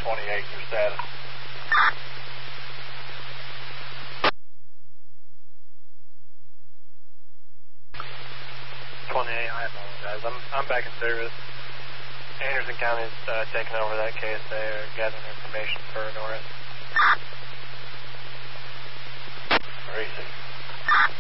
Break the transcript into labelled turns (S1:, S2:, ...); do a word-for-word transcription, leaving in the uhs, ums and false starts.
S1: twenty-eight, your status.
S2: twenty-eight, I apologize. I'm I'm back in service. Anderson County's uh, taking over that case. They're gathering information for Norris.